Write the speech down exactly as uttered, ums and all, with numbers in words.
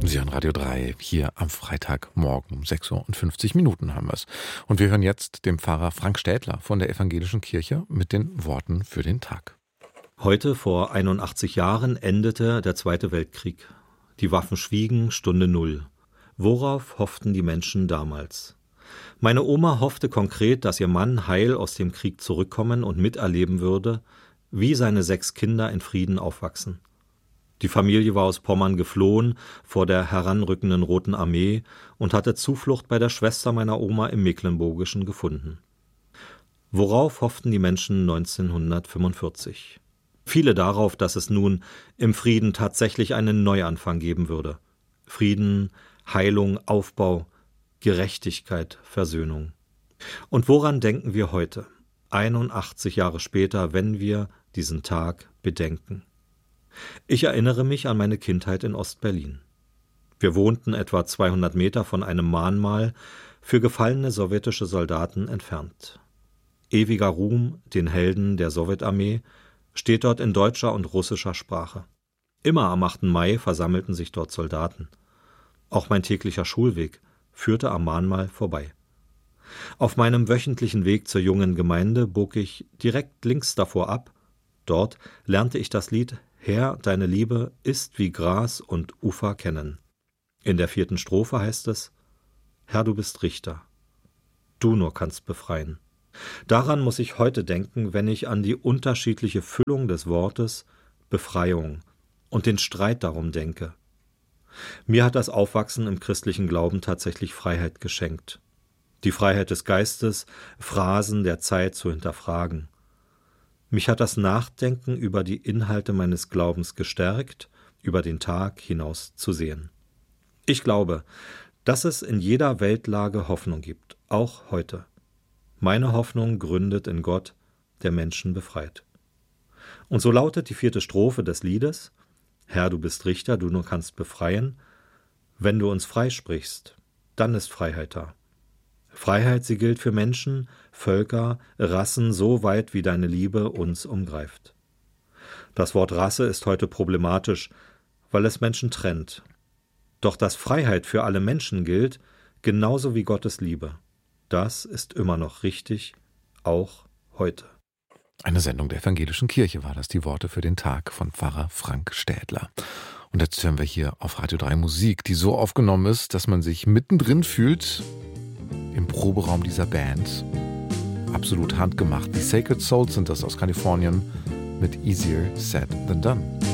Sie hören Radio drei, hier am Freitagmorgen um sechs Uhr und fünfzig Minuten haben wir es. Und wir hören jetzt den Pfarrer Frank Städler von der Evangelischen Kirche mit den Worten für den Tag. Heute vor einundachtzig Jahren endete der Zweite Weltkrieg. Die Waffen schwiegen, Stunde Null. Worauf hofften die Menschen damals? Meine Oma hoffte konkret, dass ihr Mann heil aus dem Krieg zurückkommen und miterleben würde, wie seine sechs Kinder in Frieden aufwachsen. Die Familie war aus Pommern geflohen vor der heranrückenden Roten Armee und hatte Zuflucht bei der Schwester meiner Oma im Mecklenburgischen gefunden. Worauf hofften die Menschen neunzehnhundertfünfundvierzig? Viele darauf, dass es nun im Frieden tatsächlich einen Neuanfang geben würde. Frieden, Heilung, Aufbau, Gerechtigkeit, Versöhnung. Und woran denken wir heute, einundachtzig Jahre später, wenn wir diesen Tag bedenken? Ich erinnere mich an meine Kindheit in Ostberlin. Wir wohnten etwa zweihundert Meter von einem Mahnmal für gefallene sowjetische Soldaten entfernt. Ewiger Ruhm den Helden der Sowjetarmee steht dort in deutscher und russischer Sprache. Immer am achten Mai versammelten sich dort Soldaten. Auch mein täglicher Schulweg führte am Mahnmal vorbei. Auf meinem wöchentlichen Weg zur jungen Gemeinde bog ich direkt links davor ab. Dort lernte ich das Lied »Herr, deine Liebe ist wie Gras und Ufer kennen«. In der vierten Strophe heißt es: »Herr, du bist Richter, du nur kannst befreien.« Daran muss ich heute denken, wenn ich an die unterschiedliche Füllung des Wortes Befreiung und den Streit darum denke. Mir hat das Aufwachsen im christlichen Glauben tatsächlich Freiheit geschenkt. Die Freiheit des Geistes, Phrasen der Zeit zu hinterfragen. Mich hat das Nachdenken über die Inhalte meines Glaubens gestärkt, über den Tag hinaus zu sehen. Ich glaube, dass es in jeder Weltlage Hoffnung gibt, auch heute. Meine Hoffnung gründet in Gott, der Menschen befreit. Und so lautet die vierte Strophe des Liedes: »Herr, du bist Richter, du nur kannst befreien. Wenn du uns freisprichst, dann ist Freiheit da. Freiheit, sie gilt für Menschen, Völker, Rassen so weit, wie deine Liebe uns umgreift.« Das Wort Rasse ist heute problematisch, weil es Menschen trennt. Doch dass Freiheit für alle Menschen gilt, genauso wie Gottes Liebe, das ist immer noch richtig, auch heute. Eine Sendung der Evangelischen Kirche war das, die Worte für den Tag von Pfarrer Frank Städler. Und jetzt hören wir hier auf Radio drei Musik, die so aufgenommen ist, dass man sich mittendrin fühlt im Proberaum dieser Band. Absolut handgemacht. Die Sacred Souls sind das aus Kalifornien mit Easier Said Than Done.